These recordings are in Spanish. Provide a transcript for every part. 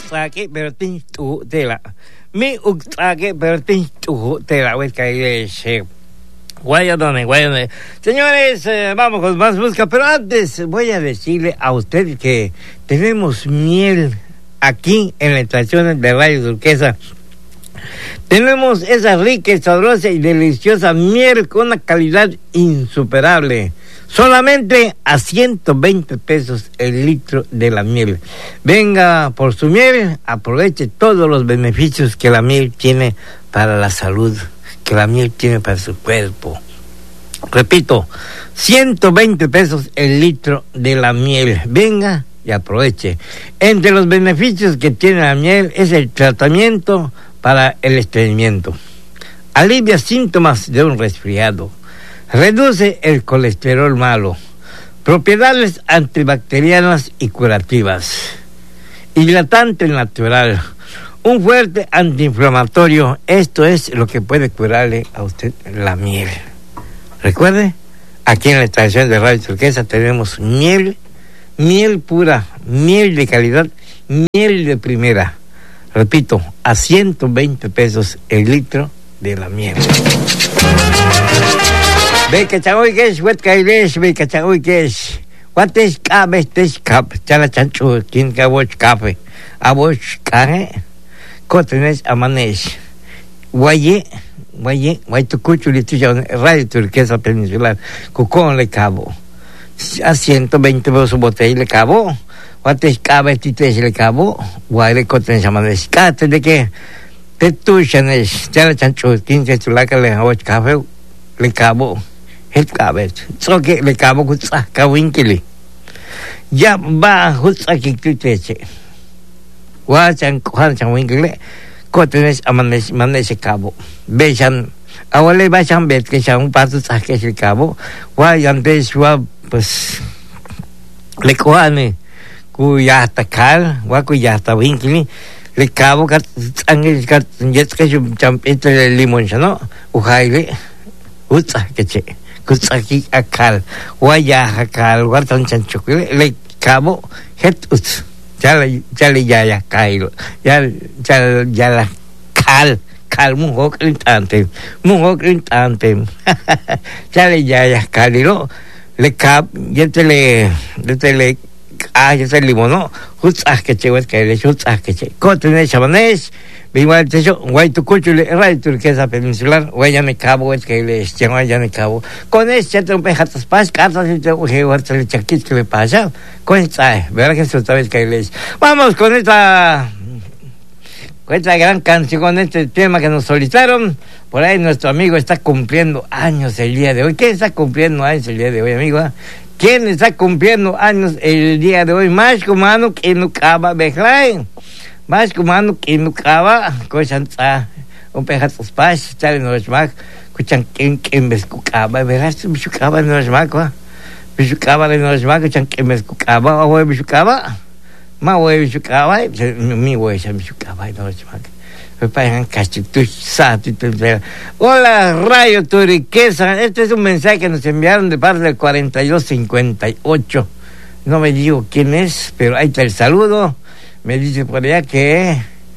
uksake berarti tu tela. Mi uksake berarti tu tela. Guayadone. Señores, vamos con más música, pero antes voy a decirle a usted que tenemos miel aquí en la estación de Radio Turquesa. Tenemos esa rica, sabrosa y deliciosa miel con una calidad insuperable. Solamente a 120 pesos el litro de la miel. Venga por su miel, aproveche todos los beneficios que la miel tiene para la salud, que la miel tiene para su cuerpo. Repito, 120 pesos el litro de la miel. Venga y aproveche. Entre los beneficios que tiene la miel es el tratamiento para el estreñimiento. Alivia síntomas de un resfriado. Reduce el colesterol malo. Propiedades antibacterianas y curativas. Hidratante natural. Un fuerte antiinflamatorio. Esto es lo que puede curarle a usted la miel. Recuerde, aquí en la estación de Radio Turquesa tenemos miel pura, miel de calidad, miel de primera. Repito, a 120 pesos el litro de la miel. Ve cachagoy kesh, wet kailesh, ve cachagoy kesh. What is cabe, this cup, chala chanchu, kin kawoch cafe. Aboch kane, cotenes amanesh. Guaye tu cucho litión, Radio Turquesa Peninsular, Cucón le cabo. A 120 pesos botella le cabo. What is cabe, tites le cabo. Guaye cotenes amanesh. Cate de que te tuchanes, chala chanchu, kin que tu laca le aboch cafe, le cabo. El cabe, so que le cabo kutsa kawinkili. Ya va kutsa kikteche. Guachan winkile, cotenes amanesh cabo. Bechan, awale bachan bet que un paso saque el cabo. Guayantes pues le coane cuyata cal, guacuyata winkili. Le cabo kat angel kat jet que champito de limón, ¿no? Ujaile, kutsa keche. Kutsaki akal, waya akal, wartan chanchuk, le cabo, het uts, jale ya kail, ya kal mungo crintante, jale ya kalilo, le cab, yetele, ya limono, hutzak que che, hutzak que che, cotene chamanes. Igual te yo, guay tu cucho, Radio Turquesa Peninsular, guay ya me cabo, es que le llama ya me cabo. Con este trompejatas pas, cartas y te voy a hacer el chaquit que le pasa. Con esta, verá que esto sabes que le. Vamos con esta gran canción, con este tema que nos solicitaron. Por ahí nuestro amigo está cumpliendo años el día de hoy. ¿Quién está cumpliendo años el día de hoy, amigo? ¿Quién está cumpliendo años el día de hoy? Más humano que no acaba de más como que no acaba, cosas un pedazo pas, chale no es más, escuchan que me escuchaba, verás, me escuchaba no es más, me escuchaba no es más, escuchan que me escuchaba, o me escuchaba, más o me escuchaba, mi güey se me escuchaba no es más. Me pagan cachitus, hola, Radio Turquesa, este es un mensaje que nos enviaron de parte del 4258. No me digo quién es, pero ahí está el saludo. Me dice por allá que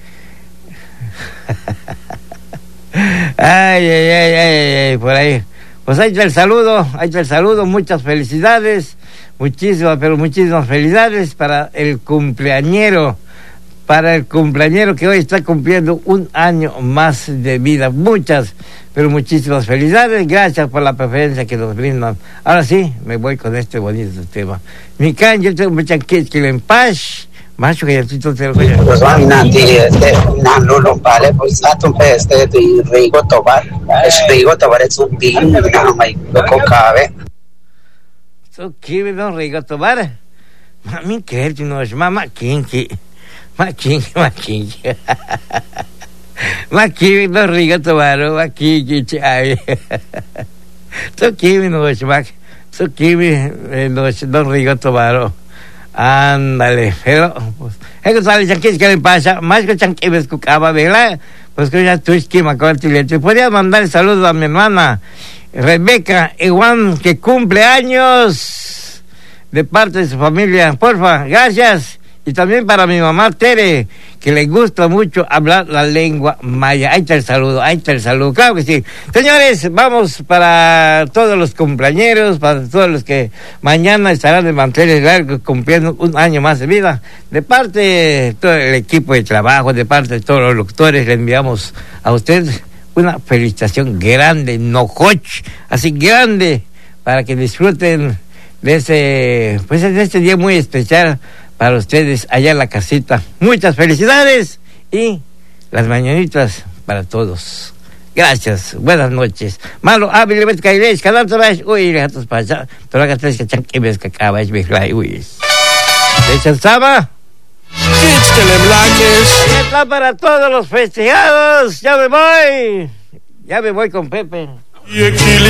ay, por ahí. Pues ahí está el saludo, muchas felicidades, muchísimas felicidades para el cumpleañero que hoy está cumpliendo un año más de vida. Muchísimas felicidades, gracias por la preferencia que nos brindan. Ahora sí, me voy con este bonito tema. Mi can, yo tengo muchas que en paz. Macho que ya estoy todo el día. Pues van no lo vale, pues a tu pez de rigo tobar es un pin, no me cabe. So kibe no rigo tobar. Mami que no es mama kinki. Maki no rigo tobar, maki chai. So kibe no es mak. So kibe no rigo tobar. Ándale, pero pues eso sale chanquis que le pasa, más que chanquis me escuchaba, ¿verdad? Pues que ya tú esquema con el podría mandar saludos a mi hermana Rebeca Iguan, que cumple años de parte de su familia, porfa, gracias. Y también para mi mamá Tere, que le gusta mucho hablar la lengua maya. Ahí está el saludo, claro que sí. Señores, vamos para todos los cumpleañeros, para todos los que mañana estarán de manteles largos cumpliendo un año más de vida. De parte de todo el equipo de trabajo, de parte de todos los locutores, le enviamos a usted una felicitación grande, nojoch, así grande, para que disfruten de este día muy especial para ustedes allá en la casita. Muchas felicidades y las mañanitas para todos. Gracias, buenas noches. Malo, hábil, ves que iréis, cada vez vais, uy, gatos para allá, todas las tres que chan que ves que acabáis, ves, uy. ¿Descansaba? Ahí está para todos los festejados. Ya me voy con Pepe.